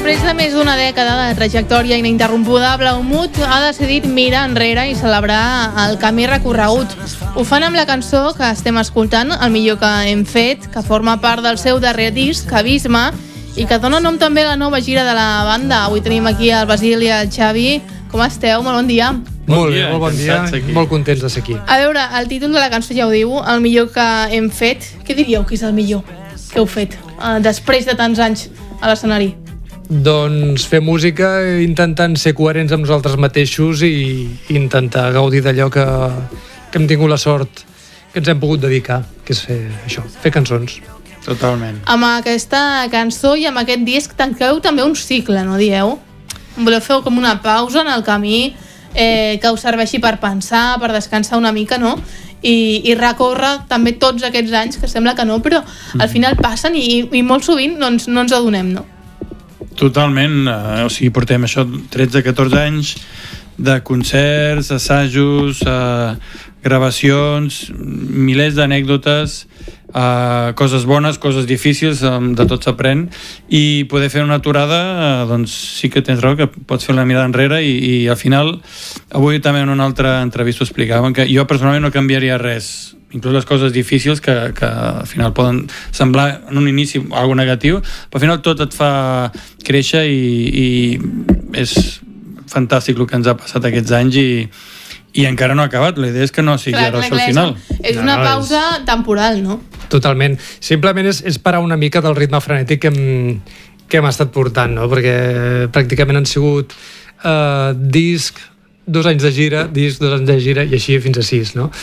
Després de més d'una dècada de trajectòria ininterrompuda, Blaumut ha decidit mirar enrere i celebrar el camí recorregut. Ho fan amb la cançó que estem escoltant, El millor que hem fet, que forma part del seu darrer disc, Abisme, i que dona nom també a la nova gira de la banda. Avui tenim aquí el Basil i el Xavi. Com esteu? Molt bon dia. Molt bé, molt bon dia. Molt contents de ser aquí. A veure, el títol de la cançó ja ho diu, El millor que hem fet. Què diríeu que és el millor que heu fet després de tants anys a l'escenari? Doncs fer música intentant ser coherents amb nosaltres mateixos i intentar gaudir d'allò que hem tingut la sort que ens hem pogut dedicar, que és fer això, fer cançons. Totalment. Amb aquesta cançó i amb aquest disc tanqueu també un cicle, no dieu? Voleu fer com una pausa en el camí que us serveixi per pensar, per descansar una mica, no? I recórrer també tots aquests anys, que sembla que no, però al final passen i molt sovint no ens adonem, no? Totalment, o sigui, portem això 13-14 anys de concerts, assajos, gravacions, milers d'anècdotes, coses bones, coses difícils, de tot s'aprèn, i poder fer una aturada, doncs sí que tens raó, que pots fer una mirada enrere i al final, avui també en una altra entrevista ho explicàvem, que jo personalment no canviaria res, inclús les coses difícils que al final poden semblar en un inici algo negatiu, però al final tot et fa créixer i és fantàstic el que ens ha passat aquests anys i encara no ha acabat. La idea és que no sigui ara al final. És una pausa temporal, no? Totalment. Simplement és parar una mica del ritme frenètic que hem estat portant, no? Perquè pràcticament han sigut disc, 2 anys de gira, disc, 2 anys de gira, i així fins a 6, no?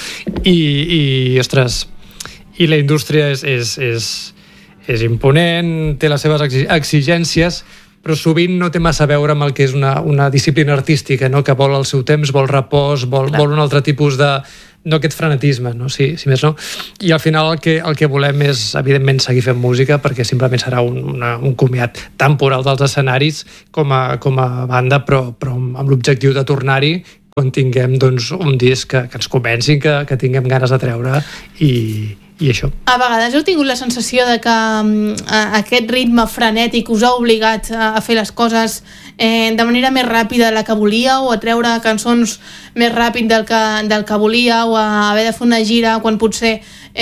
I ostres, i la indústria és imponent, té les seves exigències, però sovint no té massa a veure amb el que és una disciplina artística, no? Que vol el seu temps, vol repòs, vol un altre tipus de... no aquest frenetisme, no? Si més no. I al final el que volem és, evidentment, seguir fent música, perquè simplement serà un comiat temporal dels escenaris com a banda, però amb l'objectiu de tornar-hi quan tinguem doncs, un disc que ens convenci, que tinguem ganes de treure i això. A vegades heu tingut la sensació de que aquest ritme frenètic us ha obligat a fer les coses de manera més ràpida de la que volíeu, o a treure cançons més ràpid del que volíeu, o a haver de fer una gira quan potser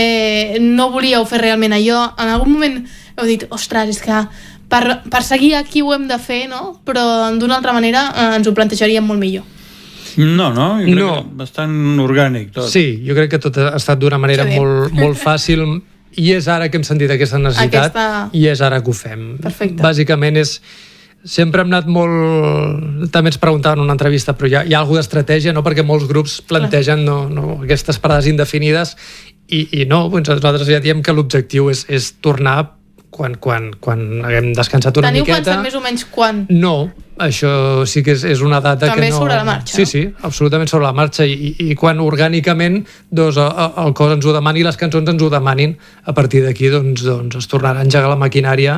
no volíeu fer realment allò? En algun moment heu dit, ostres, és que per seguir aquí ho hem de fer, no? Però d'una altra manera ens ho plantejaríem molt millor. No, jo crec que bastant orgànic tot. Sí, jo crec que tot ha estat d'una manera molt fàcil, i és ara que hem sentit aquesta necessitat i és ara que ho fem. Perfecte. Bàsicament sempre hem anat molt... També ens preguntaven en una entrevista, però hi ha alguna d'estratègia, no? Perquè molts grups plantegen aquestes parades indefinides i no, nosaltres ja diem que l'objectiu és tornar quan haguem descansat una miqueta. Teniu pensat més o menys quan? No, això sí que és una data que no... També sobre la marxa. Sí, absolutament sobre la marxa, i quan orgànicament el cos ens ho demani, les cançons ens ho demanin, a partir d'aquí doncs es tornarà a engegar la maquinària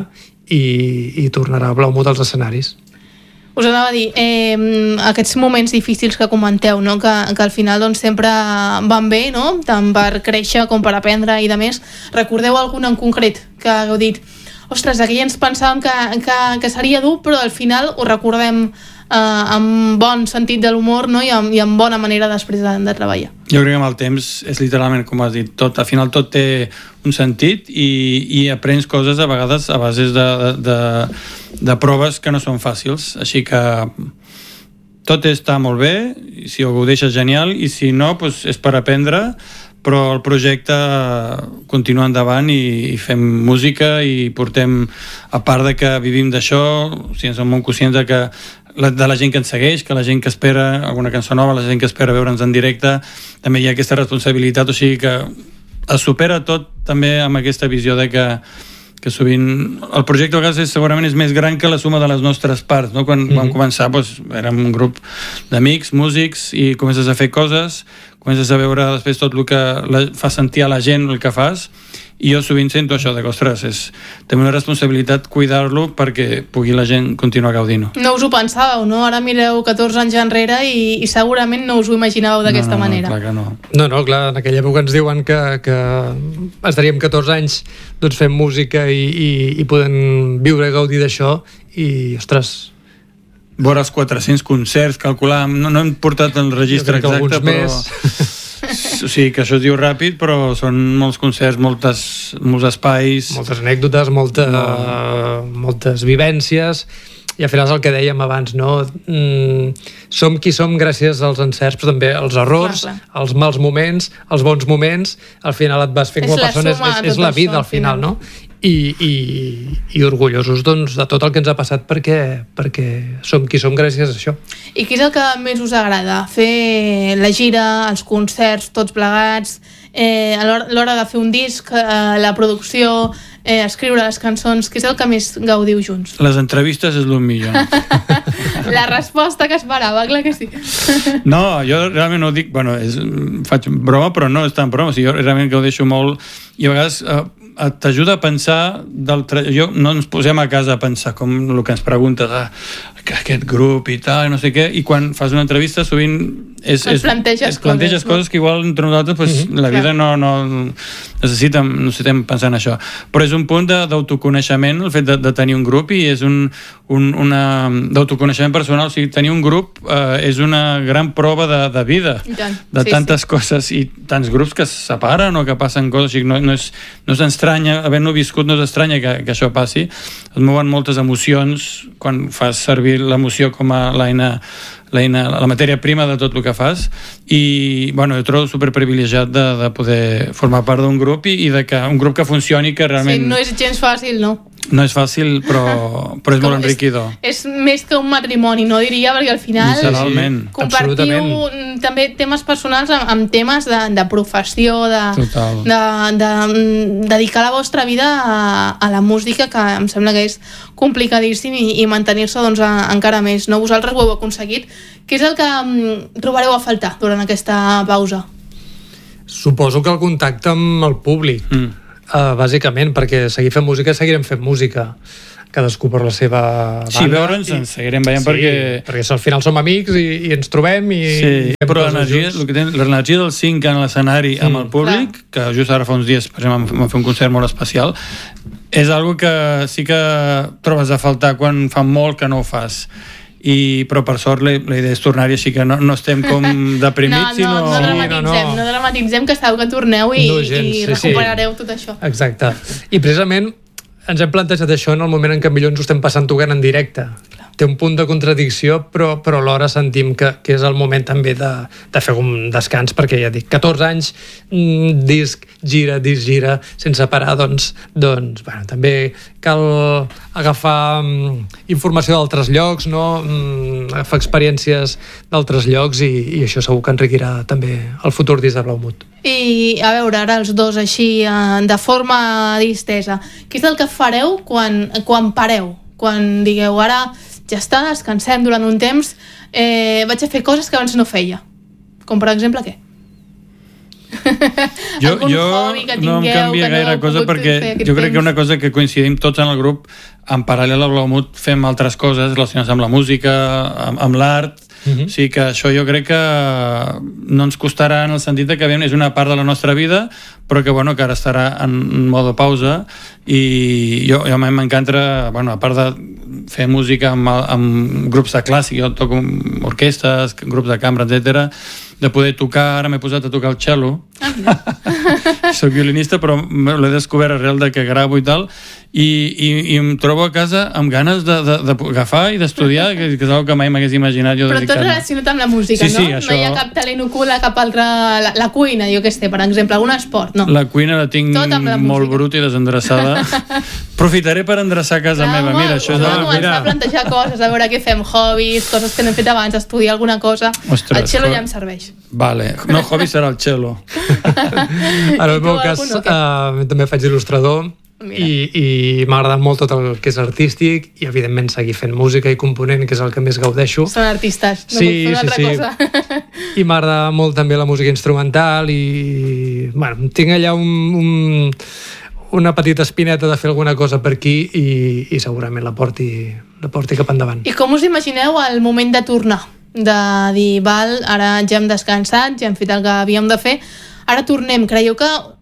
i tornarà a Blaumut als escenaris. Us anava a dir, aquests moments difícils que comenteu, no? que al final doncs, sempre van bé, no? Tant per créixer com per aprendre i de més. Recordeu algun en concret que hagueu dit, ostres, aquí ens pensàvem que seria dur, però al final ho recordem amb bon sentit de l'humor, no? I amb bona manera després de treballar. Jo crec que amb el temps és literalment, com has dit, al final tot té un sentit i aprens coses a vegades a bases de proves que no són fàcils, així que tot està molt bé, si ho deixes genial, i si no, doncs és per aprendre, però el projecte continua endavant i fem música i portem, a part de que vivim d'això, o sigui, som molt conscients de la gent que ens segueix, que la gent que espera alguna cançó nova, la gent que espera veure'ns en directe, també hi ha aquesta responsabilitat, o sigui que es supera tot també amb aquesta visió de que sovint el projecte a vegades segurament és més gran que la suma de les nostres parts, no? Quan vam començar érem un grup d'amics, músics, i comences a fer coses, comences a veure després tot el que fa sentir a la gent el que fas, i jo sovint sento això de que, ostres, és també una responsabilitat cuidar-lo perquè pugui la gent continuar gaudint-ho. No us ho pensàveu, no? Ara mireu 14 anys enrere i segurament no us ho imaginàveu d'aquesta manera. Clar que no. No, clar, en aquella època ens diuen que estaríem 14 anys doncs fent música i podent viure i gaudir d'això, i ostres, vora els 400 concerts, calculàvem, no hem portat el registre exacte, però... O sigui, que això es diu ràpid, però són molts concerts, molts espais... Moltes anècdotes, moltes vivències, i al final és el que dèiem abans, no? Som qui som gràcies als encerts, però també als errors, als mals moments, als bons moments, al final et vas fent com a persona, és la vida al final, no? I orgullosos doncs, de tot el que ens ha passat perquè som qui som gràcies a això. I què és el que més us agrada? Fer la gira, els concerts, tots plegats, a l'hora de fer un disc, la producció, escriure les cançons, què és el que més gaudiu junts? Les entrevistes és el millor. La resposta que esperava, clar que sí. No, jo realment no ho dic, bueno, faig broma, però no és tan broma, o sigui, jo realment gaudeixo molt i a vegades t'ajuda a pensar no ens posem a casa a pensar com el que ens preguntes, aquest grup i tal, no sé què, i quan fas una entrevista sovint planteges coses que igual entre nosaltres pues, la vida no necessitem pensar en això, però és un punt d'autoconeixement el fet de tenir un grup i és d'autoconeixement personal, o sigui, tenir un grup és una gran prova de vida, de tantes coses i tants grups que es separen o que passen coses, o sigui, no és estranya, havent-ho viscut no és estranya que això passi, es mouen moltes emocions quan fas servir l'emoció com a la matèria prima de tot el que fas i bueno, jo trobo superprivilegiat de poder formar part d'un grup i un grup que funcioni que realment... Sí, no és gens fàcil, no? No és fàcil, però és molt enriquidor. És més que un matrimoni, no diria, perquè al final compartiu també temes personals amb temes de professió, de dedicar la vostra vida a la música, que em sembla que és complicadíssim i mantenir-se doncs, encara més. No? Vosaltres ho heu aconseguit. Què és el que trobareu a faltar durant aquesta pausa? Suposo que el contacte amb el públic. Bàsicament, perquè seguirem fent música cadascú per la seva banda. Sí, veure'ns ens seguirem veient perquè al final som amics i ens trobem i... Sí, però l'energia del 5 en l'escenari amb el públic, que just ara fa uns dies per exemple vam fer un concert molt especial, és algo que sí que trobes a faltar quan fa molt que no ho fas. Però per sort la idea és tornar-hi, així que no estem com deprimits. No dramatitzem, que sabeu que torneu i recuperareu tot això. Exacte, i precisament ens hem plantejat això en el moment en què millor ens ho estem passant tocant en directe. Té un punt de contradicció, però alhora sentim que és el moment també de fer un descans, perquè ja dic, 14 anys, disc gira, sense parar, doncs bueno, també cal agafar informació d'altres llocs, no? Agafar experiències d'altres llocs i això segur que enriquirà també el futur disc de Blaumut. I a veure, ara els dos així de forma distesa, què és el que fareu quan pareu? Quan digueu, ara ja està, descansem durant un temps, vaig a fer coses que abans no feia. Com per exemple, què? Jo no em canvia gaire cosa perquè jo crec que una cosa que coincidim tots en el grup, en paral·lel a Blaumut fem altres coses relacionades amb la música, amb l'art, o sigui que això jo crec que no ens costarà en el sentit que és una part de la nostra vida, però que bueno, que ara estarà en modo pausa i jo m'encanta, bueno, a part de fer música amb grups de clàssic, jo toco orquestes, grups de cambra, etc., de poder tocar, ara m'he posat a tocar el cello. Soc violinista, però l'he descobert arrel de que gravo i tal, i em trobo a casa amb ganes d'agafar i d'estudiar, que és una que mai m'hagués imaginat jo dedicar-me. Però tot relacionat amb la música, no? Això... No hi ha cap talent ocult a cap altra... La cuina, jo què sé, per exemple, algun esport, no? La cuina la tinc molt bruta i desendreçada. Aprofitaré per endreçar a casa meva. Mira, això és... Començar a plantejar coses, a veure què fem, hobbies, coses que no hem fet abans, estudiar alguna cosa. El cello ja em serveix. Vale, no, hobby serà el cello. En el meu cas també faig il·lustrador i m'ha agradat molt tot el que és artístic i evidentment seguir fent música i component, que és el que més gaudeixo. Són artistes, no puc fer una altra cosa. I m'agrada molt també la música instrumental i bueno, tinc allà una petita espineta de fer alguna cosa per aquí i segurament la porti cap endavant. I com us imagineu el moment de tornar? De dir, val, ara ja hem descansat, ja hem fet el que havíem de fer, ara tornem. Creieu que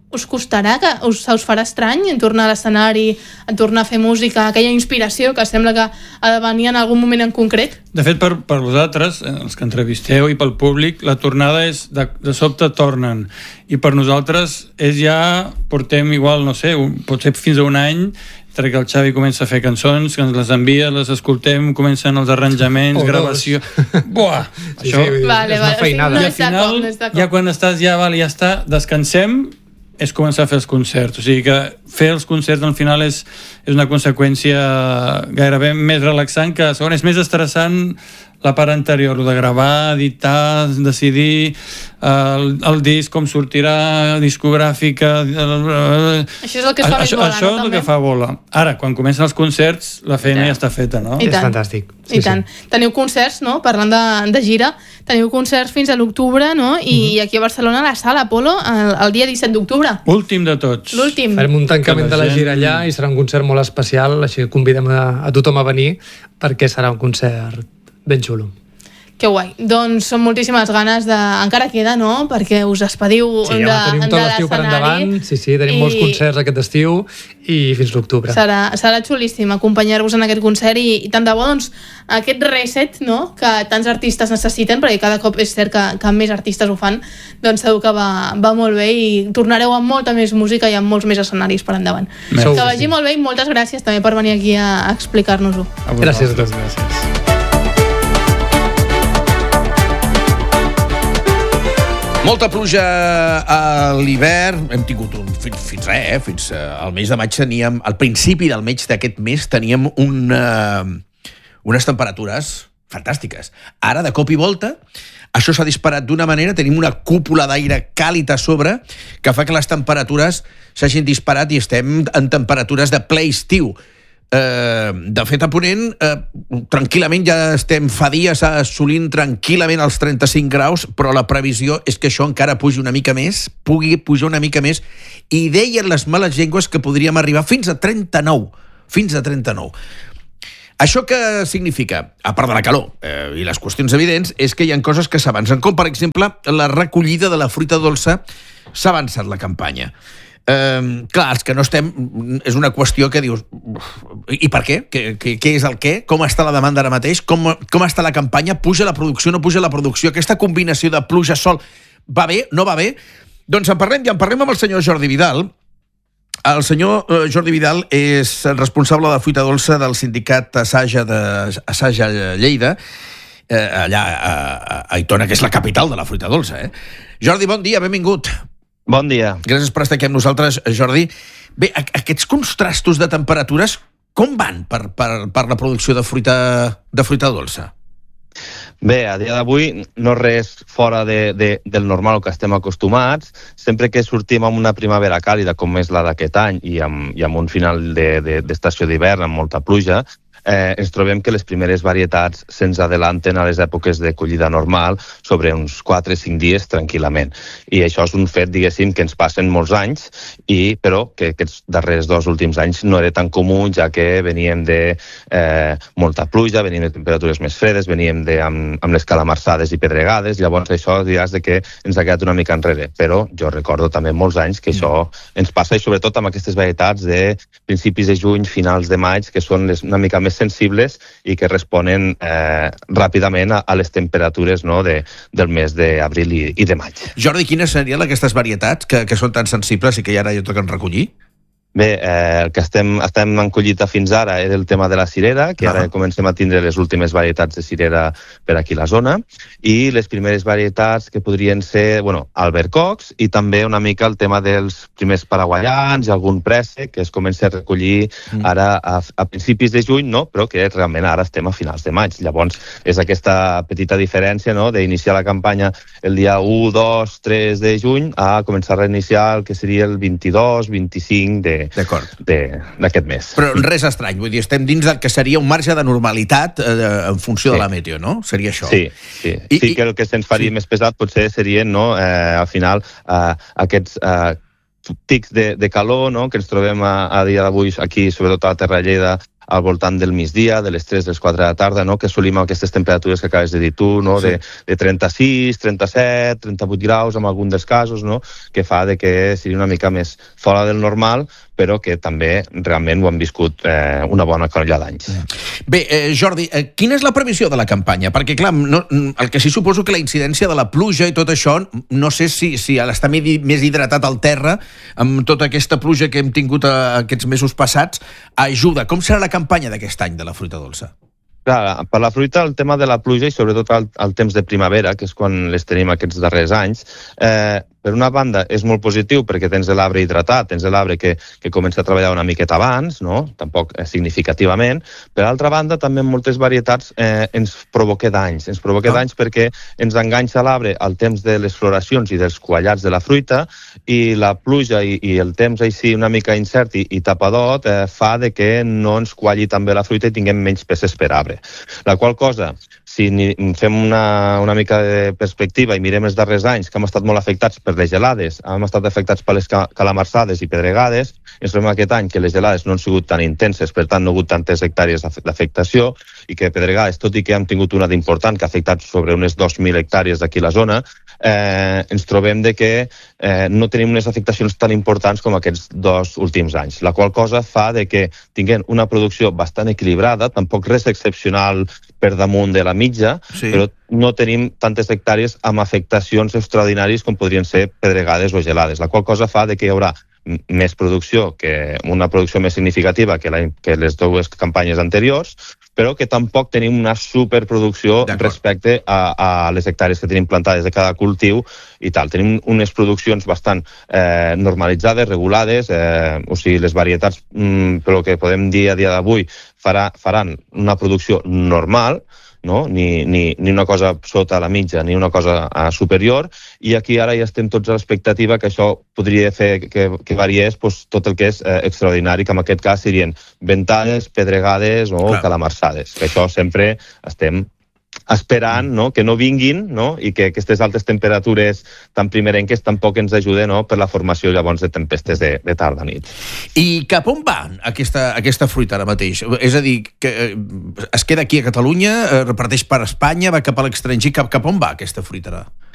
us costarà, se us farà estrany en tornar a l'escenari, en tornar a fer música, aquella inspiració que sembla que ha de venir en algun moment en concret? De fet, per vosaltres, els que entrevisteu, i pel públic, la tornada és de sobte tornen. I per nosaltres és ja, portem igual, no sé, potser fins a un any, que el Xavi comença a fer cançons, que ens les envia, les escoltem, comencen els arranjaments, gravació... Buah! Això és una feinada. I al final, ja quan estàs, ja està, descansem, és començar a fer els concerts. O sigui que fer els concerts al final és una conseqüència gairebé més relaxant, que segon és més estressant la part anterior, el de gravar, editar, decidir el disc, com sortirà, discogràfica... Això és el que es fa més bola, no? Això és el que fa bola. Ara, quan comencen els concerts, la feina ja està feta, no? És fantàstic. I tant. Teniu concerts, no? Parlant de gira, teniu concerts fins a l'octubre, no? I aquí a Barcelona, a la Sala Apolo, el dia 17 d'octubre. Últim de tots. L'últim. Farem un tancament de la gira allà i serà un concert molt especial, així que convidem a tothom a venir perquè serà un concert ben xulo. Que guai. Doncs són moltíssimes ganes de... Encara queda, no? Perquè us despediu de l'escenari. Sí, tenim tot l'estiu per endavant. Sí, tenim molts concerts aquest estiu i fins l'octubre. Serà xulíssim acompanyar-vos en aquest concert i tant de bo, doncs, aquest reset, no?, que tants artistes necessiten, perquè cada cop és cert que més artistes ho fan, doncs segur que va molt bé i tornareu amb molta més música i amb molts més escenaris per endavant. Que vagi molt bé i moltes gràcies també per venir aquí a explicar-nos-ho. Gràcies a tots. Gràcies. Molta pluja a l'hivern, hem tingut fins al mes de maig teníem, al principi del mes d'aquest mes teníem unes temperatures fantàstiques. Ara, de cop i volta, això s'ha disparat d'una manera, tenim una cúpula d'aire càlid a sobre que fa que les temperatures s'hagin disparat i estem en temperatures de ple estiu. De fet, a Ponent, tranquil·lament ja estem fa dies assolint tranquil·lament els 35 graus, però la previsió és que això encara pugui pujar una mica més, i deien les males llengües que podríem arribar fins a 39. Això què significa? A part de la calor i les qüestions evidents, és que hi ha coses que s'avancen, com per exemple la recollida de la fruita dolça. S'ha avançat la campanya. Clar, els que no estem, és una qüestió que dius, i per què? Què és el què? Com està la demanda ara mateix? Com està la campanya? Puja la producció, no puja la producció? Aquesta combinació de pluja, sol, va bé, no va bé? Doncs en parlem amb el senyor Jordi Vidal. El senyor Jordi Vidal és responsable de fruita dolça del sindicat Asaja Lleida, allà a Aitona, que és la capital de la fruita dolça. Jordi, bon dia, benvingut. Bon dia. Gràcies per estar aquí amb nosaltres, Jordi. Bé, aquests contrastos de temperatures, com van per la producció de fruita dolça? Bé, a dia d'avui no res fora del normal que estem acostumats. Sempre que sortim amb una primavera càlida, com és la d'aquest any, i amb un final d'estació d'hivern amb molta pluja, ens trobem que les primeres varietats se'ns adelanten a les èpoques de collida normal sobre uns 4-5 dies tranquil·lament. I això és un fet, diguéssim, que ens passen molts anys, però que aquests darrers 2 últims anys no era tan comú, ja que veníem de molta pluja, veníem de temperatures més fredes, veníem amb les calamarsades i pedregades, llavors això diràs que ens ha quedat una mica enrere. Però jo recordo també molts anys que això ens passa, i sobretot amb aquestes varietats de principis de juny, finals de maig, que són una mica més sensibles i que responen ràpidament a les temperatures, no, del mes d'abril i de maig. Jordi, quines serien aquestes varietats que són tan sensibles i que ara ja toquen recollir? Bé, el que estem en collita fins ara era el tema de la cirera, que ara comencem a tindre les últimes varietats de cirera per aquí a la zona, i les primeres varietats que podrien ser, albercocs, i també una mica el tema dels primers paraguaians i algun préssec que es comença a recollir ara a principis de juny, no? Però que realment ara estem a finals de maig. Llavors és aquesta petita diferència, no?, d'iniciar la campanya el dia 1, 2, 3 de juny a començar a reiniciar el que seria el 22, 25 d'aquest mes. Però res estrany, vull dir, estem dins del que seria un marge de normalitat en funció de la meteo, no? Seria això. Sí. Sí que el que se'ns faria més pesat potser serien, no, al final, aquests pics de calor, no?, que ens trobem a dia d'avui aquí, sobretot a la Terra de Lleida, al voltant del migdia, de les 3, les 4 de la tarda, no? Que assolim aquestes temperatures que acabes de dir tu, no? De 36, 37, 38 graus en algun dels casos, no? Que fa de que sigui una mica més fora del normal, però que també realment ho han viscut una bona colla d'anys. Bé, Jordi, quina és la previsió de la campanya? Perquè, clar, el que sí suposo que la incidència de la pluja i tot això, no sé si està més hidratat al terra, amb tota aquesta pluja que hem tingut aquests mesos passats, ajuda. Com serà la campanya d'aquest any de la fruita dolça? Clar, per la fruita el tema de la pluja i sobretot el temps de primavera, que és quan les tenim aquests darrers anys, per una banda és molt positiu perquè tens l'arbre hidratat, tens l'arbre que comença a treballar una miqueta abans, no? Tampoc significativament. Per altra banda, també en moltes varietats ens provoca danys. Ens provoca danys perquè ens enganxa l'arbre al temps de les floracions i dels quallats de la fruita i la pluja i el temps així una mica incert i tapadot fa de que no ens qualli tan bé la fruita i tinguem menys peces per arbre. La qual cosa, si fem una mica de perspectiva i mirem els darrers anys que hem estat molt afectats per les gelades, hem estat afectats per les calamarsades i pedregades, ens trobem aquest any que les gelades no han sigut tan intenses, per tant no ha hagut tantes hectàrees d'afectació i que pedregades, tot i que hem tingut una d'important que ha afectat sobre unes 2.000 hectàrees d'aquí a la zona, ens trobem de que no tenim unes afectacions tan importants com aquests 2 últims anys, la qual cosa fa de que tinguem una producció bastant equilibrada, tampoc res excepcional per damunt de la mitja, però no tenim tantes hectàrees amb afectacions extraordinàries com podrien ser pedregades o gelades, la qual cosa fa de que hi haurà més producció, una producció més significativa que les 2 campanyes anteriors, però que tampoc tenim una superproducció respecte a les hectàrees que tenim plantades de cada cultiu i tal. Tenim unes produccions bastant normalitzades, regulades, o sigui, les varietats, pel que podem dir a dia d'avui, faran una producció normal, no? Ni una cosa sota la mitja ni una cosa superior, i aquí ara ja estem tots a l'expectativa que això podria fer que variés tot el que és extraordinari, que en aquest cas serien ventades, pedregades o calamarsades, que això sempre estem esperant, no? Que no vinguin, no? I que aquestes altes temperatures tan primerenques tampoc ens ajuden, no? Per la formació llavors de tempestes de tarda nit. I cap on va aquesta fruita ara mateix? És a dir, que es queda aquí a Catalunya, reparteix per Espanya, va cap a l'estranger, cap on va aquesta fruita ara?